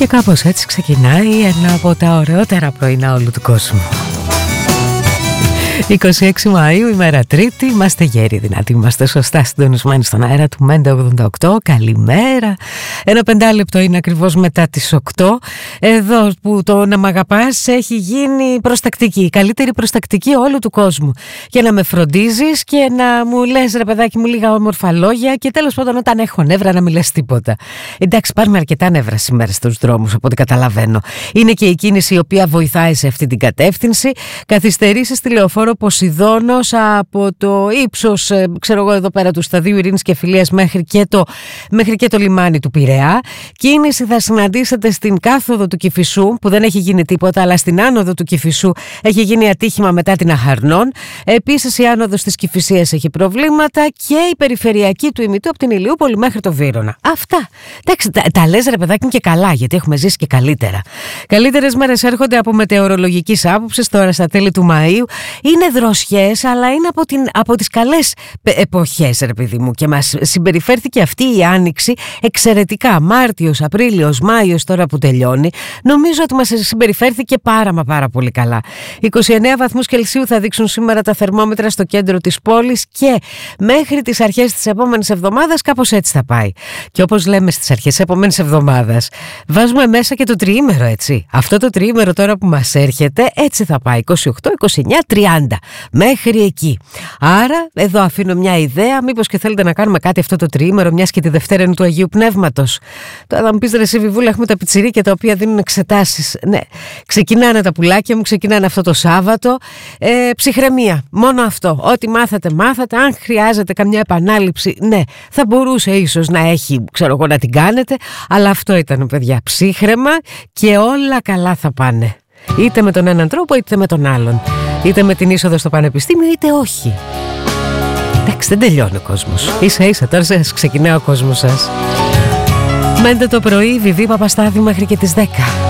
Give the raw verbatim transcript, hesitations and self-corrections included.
Και κάπως έτσι ξεκινάει ένα από τα ωραιότερα πρωινά όλου του κόσμου. είκοσι έξι Μαΐου, ημέρα Τρίτη. Είμαστε γέροι δυνατοί, είμαστε σωστά συντονισμένοι στον αέρα του Μέντε ογδόντα οκτώ. Καλημέρα. Ένα πεντάλεπτο είναι ακριβώς μετά τις οκτώ. Εδώ που το να μ' αγαπάς έχει γίνει προστακτική, η καλύτερη προστακτική όλου του κόσμου. Για να με φροντίζεις και να μου λες, ρε παιδάκι μου, λίγα όμορφα λόγια, και τέλος πάντων όταν έχω νεύρα να μην λες τίποτα. Εντάξει, πάρουμε αρκετά νεύρα σήμερα στους δρόμους, από ό,τι καταλαβαίνω. Είναι και η κίνηση η οποία βοηθάει σε αυτή την κατεύθυνση. Καθυστερήσεις στη Λεωφόρο Ποσειδώνος από το ύψος, ξέρω εγώ, εδώ πέρα του Σταδίου Ειρήνης και Φιλίας μέχρι και, το, μέχρι και το λιμάνι του Πειραιά. Κίνηση θα συναντήσετε στην κάθοδο του Κηφισού, που δεν έχει γίνει τίποτα, αλλά στην άνοδο του Κηφισού έχει γίνει ατύχημα μετά την Αχαρνών. Επίσης η άνοδος της Κηφισίας έχει προβλήματα και η περιφερειακή του Ημιτού από την Ηλιούπολη μέχρι το Βύρωνα. Αυτά. Εντάξει, τα, τα λες, ρε παιδάκι μου, και καλά, γιατί έχουμε ζήσει και καλύτερα. Καλύτερες μέρες έρχονται από μετεωρολογικής άποψης τώρα στα τέλη του Μαΐου. Είναι δροσιές, αλλά είναι από, την, από τις καλές εποχές, ρε παιδί μου, και μας συμπεριφέρθηκε αυτή η άνοιξη εξαιρετικά. Μάρτιος, Απρίλιος, Μάιος τώρα που τελειώνει, νομίζω ότι μας συμπεριφέρθηκε πάρα μα πάρα πολύ καλά. είκοσι εννέα βαθμούς Κελσίου θα δείξουν σήμερα τα θερμόμετρα στο κέντρο της πόλης και μέχρι τις αρχές της επόμενης εβδομάδας κάπως έτσι θα πάει. Και όπως λέμε στις αρχές της επόμενης εβδομάδας, βάζουμε μέσα και το τριήμερο, έτσι. Αυτό το τριήμερο τώρα που μας έρχεται, έτσι θα πάει. είκοσι οκτώ, είκοσι εννέα, τριάντα. Μέχρι εκεί. Άρα, εδώ αφήνω μια ιδέα. Μήπως και θέλετε να κάνουμε κάτι αυτό το τριήμερο, μιας και τη Δευτέρα είναι του Αγίου Πνεύματος. Τώρα θα μου πεις, ρε εσύ Βιβούλα, έχουμε τα πιτσιρίκια τα οποία δίνουν εξετάσεις. Ναι, ξεκινάνε τα πουλάκια μου, ξεκινάνε αυτό το Σάββατο. Ε, ψυχραιμία. Μόνο αυτό. Ό,τι μάθατε, μάθατε. Αν χρειάζεται καμιά επανάληψη, ναι, θα μπορούσε ίσως να έχει, ξέρω εγώ, να την κάνετε. Αλλά αυτό ήταν, παιδιά. Ψύχρεμα και όλα καλά θα πάνε. Είτε με τον έναν τρόπο, είτε με τον άλλον. Είτε με την είσοδο στο πανεπιστήμιο, είτε όχι. Εντάξει, δεν τελειώνει ο κόσμος. Ίσα ίσα τώρα σας ξεκινάει ο κόσμος σας. Μέντε το πρωί, Βιβί Παπαστάδη μέχρι και τις δέκα.